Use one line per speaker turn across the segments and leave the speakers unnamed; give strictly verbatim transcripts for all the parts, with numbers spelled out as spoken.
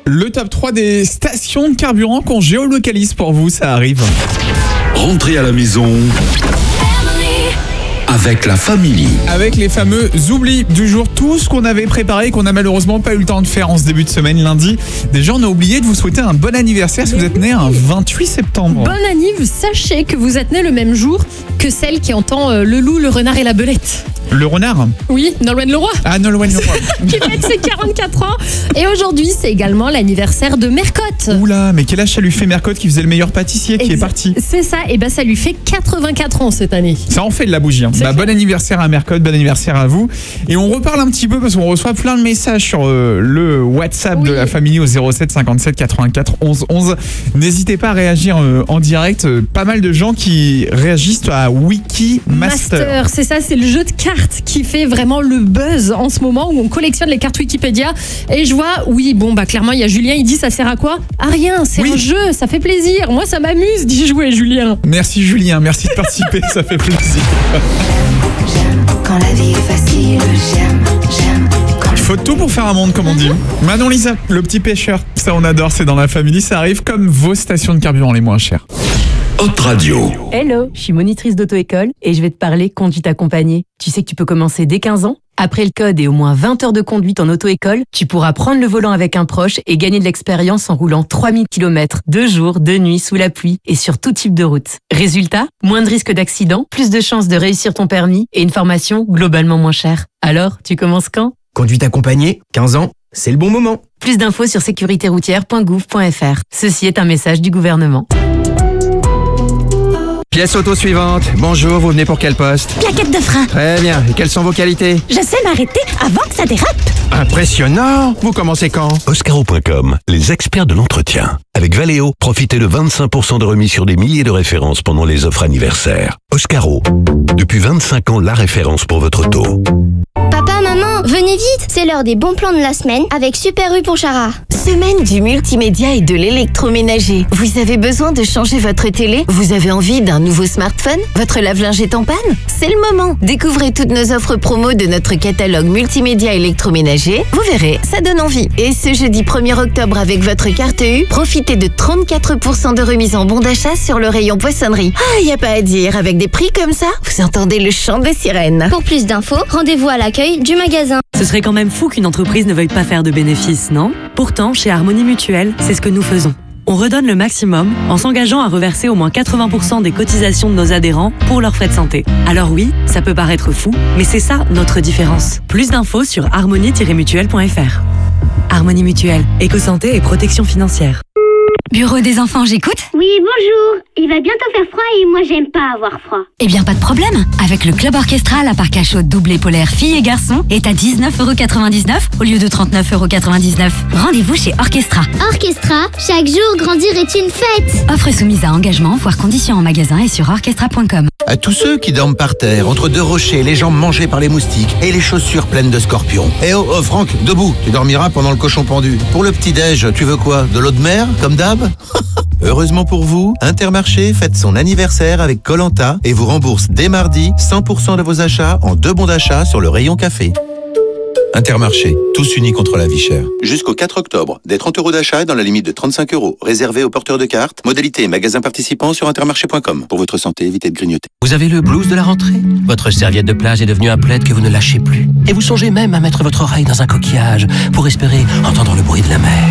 Le top trois des stations de carburant qu'on géolocalise pour vous, ça arrive.
Rentrez à la maison avec la famille.
Avec les fameux oublis du jour, tout ce qu'on avait préparé, qu'on n'a malheureusement pas eu le temps de faire en ce début de semaine lundi. Déjà, on a oublié de vous souhaiter un bon anniversaire si vous êtes né un vingt-huit septembre.
Bon anniv, sachez que vous êtes né le même jour que celle qui entend euh, le loup, le renard et la belette.
Le renard?
Oui, Nolwenn Leroy.
Ah, Nolwenn Leroy.
Qui fête ses quarante-quatre ans. Et aujourd'hui, c'est également l'anniversaire de Mercotte.
Oula, mais quel âge ça lui fait Mercotte qui faisait le meilleur pâtissier, qui
Ex-
est parti?
C'est ça, et ben ça lui fait quatre-vingt-quatre ans cette année.
Ça en fait de la bougie. Hein. Bah, bon anniversaire à Mercotte, bon anniversaire à vous. Et on reparle un petit peu parce qu'on reçoit plein de messages sur euh, le WhatsApp
Oui.
de la famille au zéro sept cinquante-sept quatre-vingt-quatre onze onze. N'hésitez pas à réagir euh, en direct. Euh, pas mal de gens qui réagissent à Wiki Master.
C'est ça, c'est le jeu de cartes qui fait vraiment le buzz en ce moment où on collectionne les cartes Wikipédia. Et je vois, oui, bon, bah clairement, il y a Julien, il dit ça sert à quoi? À rien, c'est
Oui.
un jeu, ça fait plaisir. Moi, ça m'amuse d'y jouer, Julien.
Merci Julien, merci de participer, ça fait plaisir.
J'aime quand la vie est facile, j'aime, j'aime quand
Il faut tout pour faire un monde, comme on dit. Manon Lisa, le petit pêcheur, ça on adore, c'est dans la famille, ça arrive comme vos stations de carburant les moins chères.
Hot Radio.
Hello, je suis monitrice d'auto-école et je vais te parler conduite accompagnée. Tu sais que tu peux commencer dès quinze ans. Après le code et au moins vingt heures de conduite en auto-école, tu pourras prendre le volant avec un proche et gagner de l'expérience en roulant trois mille kilomètres, de jour, de nuit, sous la pluie et sur tout type de route. Résultat, moins de risques d'accident, plus de chances de réussir ton permis et une formation globalement moins chère. Alors, tu commences quand ?
Conduite accompagnée, quinze ans, c'est le bon moment.
Plus d'infos sur sécurité routière point gouv point f r. Ceci est un message du gouvernement.
Pièce auto suivante. Bonjour, vous venez pour quel poste?
Plaquette de frein.
Très bien. Et quelles sont vos qualités?
Je sais m'arrêter avant que ça dérape.
Impressionnant. Vous commencez quand?
Oscaro point com, les experts de l'entretien. Avec Valeo, profitez de vingt-cinq pour cent de remise sur des milliers de références pendant les offres anniversaires. Oscaro, depuis vingt-cinq ans, la référence pour votre auto.
Papa, maman, venez vite. C'est l'heure des bons plans de la semaine avec Super U pour Chara.
Semaine du multimédia et de l'électroménager. Vous avez besoin de changer votre télé? Vous avez envie d'un nouveau smartphone? Votre lave-linge est en panne? C'est le moment. Découvrez toutes nos offres promo de notre catalogue multimédia électroménager. Vous verrez, ça donne envie. Et ce jeudi premier octobre avec votre carte U, profitez de trente-quatre pour cent de remise en bon d'achat sur le rayon poissonnerie. Ah, y a pas à dire, avec des prix comme ça, vous entendez le chant des sirènes.
Pour plus d'infos, rendez-vous à l'accueil du magasin.
Ce serait quand même fou qu'une entreprise ne veuille pas faire de bénéfices, non? Pourtant, chez Harmonie Mutuelle, c'est ce que nous faisons. On redonne le maximum en s'engageant à reverser au moins quatre-vingts pour cent des cotisations de nos adhérents pour leurs frais de santé. Alors oui, ça peut paraître fou, mais c'est ça notre différence. Plus d'infos sur harmonie tiret mutuelle point f r. Harmonie Mutuelle, éco-santé et protection financière.
Bureau des enfants, j'écoute.
Oui, bonjour. Il va bientôt faire froid et moi j'aime pas avoir froid.
Eh bien, pas de problème. Avec le club orchestra, la parc à chaud doublé polaire filles et garçons est à dix-neuf euros quatre-vingt-dix-neuf au lieu de trente-neuf euros quatre-vingt-dix-neuf. Rendez-vous chez Orchestra.
Orchestra, chaque jour grandir est une fête.
Offre soumise à engagement, voire conditions en magasin et sur orchestra point com.
À tous ceux qui dorment par terre, entre deux rochers, les jambes mangées par les moustiques et les chaussures pleines de scorpions. Eh oh, oh Franck, debout, tu dormiras pendant le cochon pendu. Pour le petit-déj, tu veux quoi? De l'eau de mer, comme d'hab? Heureusement pour vous, Intermarché fête son anniversaire avec Koh Lanta et vous rembourse dès mardi cent pour cent de vos achats en deux bons d'achat sur le rayon café. Intermarché, tous unis contre la vie chère. Jusqu'au quatre octobre, des trente euros d'achat dans la limite de trente-cinq euros, réservés aux porteurs de cartes. Modalité et magasins participants sur intermarché point com. Pour votre santé, évitez de grignoter.
Vous avez le blues de la rentrée? Votre serviette de plage est devenue un plaid que vous ne lâchez plus. Et vous songez même à mettre votre oreille dans un coquillage pour espérer entendre le bruit de la mer.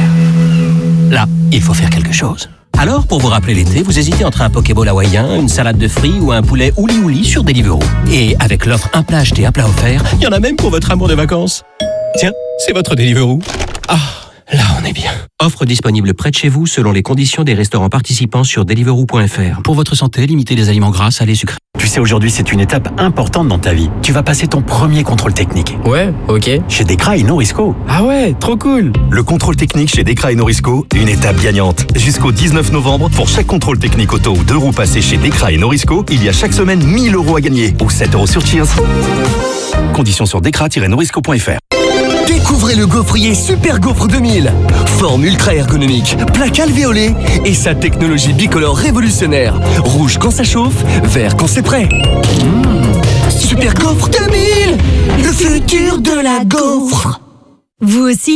Là, il faut faire quelque chose. Alors, pour vous rappeler l'été, vous hésitez entre un Pokéball hawaïen, une salade de fruits ou un poulet ouli ouli sur Deliveroo. Et avec l'offre un plat acheté, un plat offert, il y en a même pour votre amour de vacances. Tiens, c'est votre Deliveroo. Ah, là on est bien. Offre disponible près de chez vous selon les conditions des restaurants participants sur deliveroo point f r.
Pour votre santé, limitez les aliments gras, salés, sucrés.
Tu sais, aujourd'hui, c'est une étape importante dans ta vie. Tu vas passer ton premier contrôle technique.
Ouais, ok.
Chez Dekra et Norisco.
Ah ouais, trop cool.
Le contrôle technique chez Dekra et Norisco, une étape gagnante. Jusqu'au dix-neuf novembre, pour chaque contrôle technique auto ou deux roues passé chez Dekra et Norisco, il y a chaque semaine mille euros à gagner ou sept euros sur Cheers. Conditions sur dekra tiret norisco point f r.
Découvrez le gaufrier Super Gaufre deux mille. Forme ultra ergonomique, plaque alvéolée et sa technologie bicolore révolutionnaire. Rouge quand ça chauffe, vert quand c'est prêt. Mmh. Super Gaufre deux mille, le futur de la gaufre.
Vous aussi